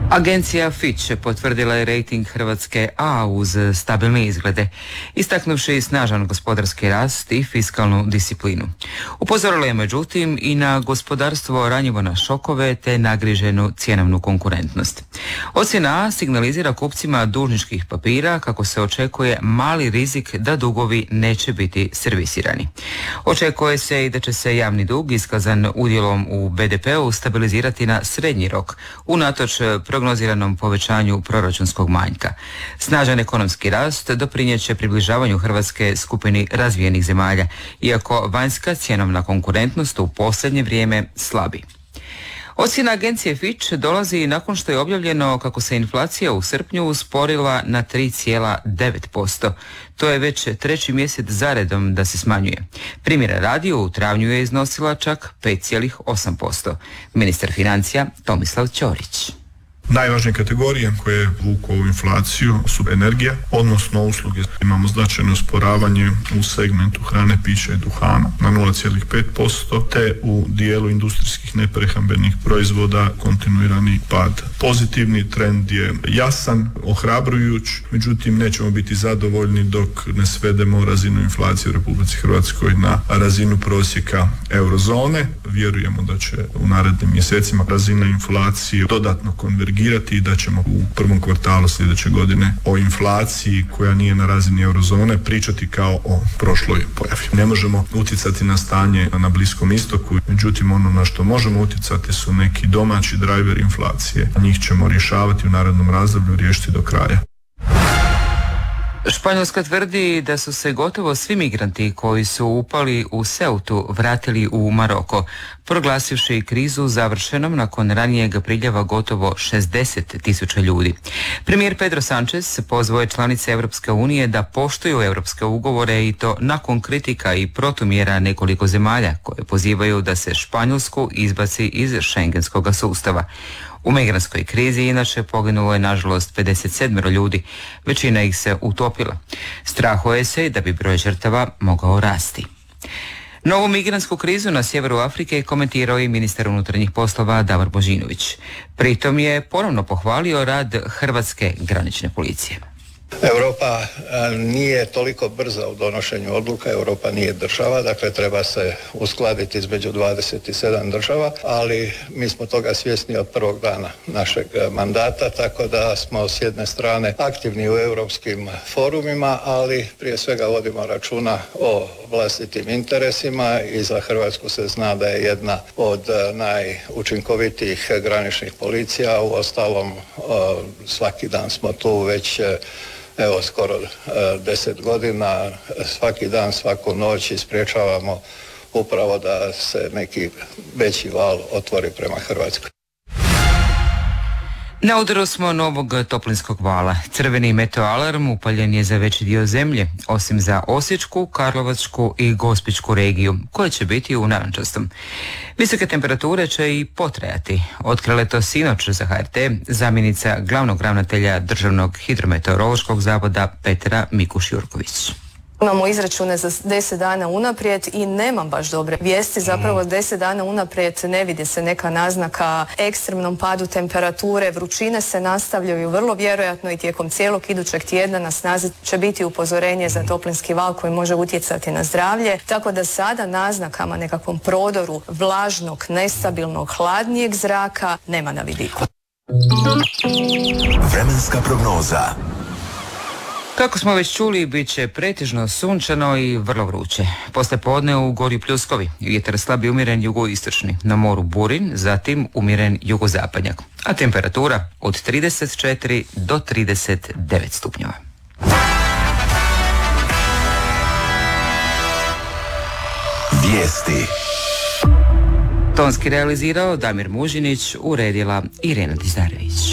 Agencija Fitch potvrdila je rejting Hrvatske A uz stabilne izglede, istaknuvši snažan gospodarski rast i fiskalnu disciplinu. Upozorila je međutim i na gospodarstvo ranjivo na šokove te nagriženu cjenovnu konkurentnost. Ocjena A signalizira kupcima dužničkih papira kako se očekuje mali rizik da dugovi neće biti servisirani. Očekuje se i da će se javni dug iskazan udjelom u BDP-u stabilizirati na srednji rok, unatoč prognoziranom povećanju proračunskog manjka. Snažan ekonomski rast doprinijet će približavanju Hrvatske skupini razvijenih zemalja, iako vanjska cjenovna konkurentnost u posljednje vrijeme slabi. Ocjena agencije Fitch dolazi nakon što je objavljeno kako se inflacija u srpnju usporila na 3,9%. To je već treći mjesec zaredom da se smanjuje. Primjera radi, u travnju je iznosila čak 5,8%. Ministar financija Tomislav Ćorić. Najvažnije kategorije koje vuku ovu inflaciju su energija, odnosno usluge. Imamo značajno usporavanje u segmentu hrane, pića i duhana na 0,5%, te u dijelu industrijskih neprehrambenih proizvoda kontinuirani pad. Pozitivni trend je jasan, ohrabrujuć, međutim nećemo biti zadovoljni dok ne svedemo razinu inflacije u Republici Hrvatskoj na razinu prosjeka eurozone. Vjerujemo da će u narednim mjesecima razina inflacije dodatno konvergirati i da ćemo u prvom kvartalu sljedeće godine o inflaciji koja nije na razini eurozone pričati kao o prošloj pojavi. Ne možemo utjecati na stanje na Bliskom istoku, međutim ono na što možemo utjecati su neki domaći driver inflacije. Njih ćemo rješavati u narednom razdoblju, riješiti do kraja. Španjolska tvrdi da su se gotovo svi migranti koji su upali u Ceutu vratili u Maroko, proglasivši krizu završenom nakon ranijeg priljeva gotovo 60.000 ljudi. Premijer Pedro Sánchez pozvao je članice Europske unije da poštuju europske ugovore i to nakon kritika i protumjera nekoliko zemalja koje pozivaju da se Španjolsku izbaci iz šengenskog sustava. U migrantskoj krizi inače poginulo je nažalost 57 ljudi, većina ih se utopila. Strahuje se da bi broj žrtava mogao rasti. Novu migrantsku krizu na sjeveru Afrike komentirao i ministar unutarnjih poslova Davor Božinović. Pritom je ponovno pohvalio rad hrvatske granične policije. Europa nije toliko brza u donošenju odluka, Europa nije država, dakle treba se uskladiti između 27 država, ali mi smo toga svjesni od prvog dana našeg mandata, tako da smo s jedne strane aktivni u europskim forumima, ali prije svega vodimo računa o vlastitim interesima i za Hrvatsku se zna da je jedna od najučinkovitijih graničnih policija, uostalom svaki dan smo tu već skoro 10 godina, svaki dan, svaku noć sprječavamo upravo da se neki veći val otvori prema Hrvatskoj. Na udaru smo novog toplinskog vala. Crveni meteoalarm upaljen je za veći dio zemlje, osim za Osječku, Karlovačku i Gospićku regiju, koje će biti u narančastom. Visoke temperature će i potrajati. Otkrila je to sinoć za HRT zamjenica glavnog ravnatelja Državnog hidrometeorološkog zavoda Petra Mikuš-Jurković. Imamo izračune za 10 dana unaprijed i nemam baš dobre vijesti. Zapravo 10 dana unaprijed ne vidi se neka naznaka ekstremnom padu temperature. Vrućine se nastavljaju vrlo vjerojatno i tijekom cijelog idućeg tjedna na snazi će biti upozorenje za toplinski val koji može utjecati na zdravlje. Tako da sada naznakama nekakvom prodoru vlažnog, nestabilnog, hladnijeg zraka nema na vidiku. Vremenska prognoza. Kako smo već čuli, bit će pretežno sunčano i vrlo vruće. Poslijepodne u Gorju pljuskovi, vjetar slab i umjeren jugoistočni, na moru burin, zatim umjeren jugozapadnjak, a temperatura od 34 do 39 stupnjeva. Vijesti. Tonski realizirao Damir Mužinić, uredila Irena Dizarević.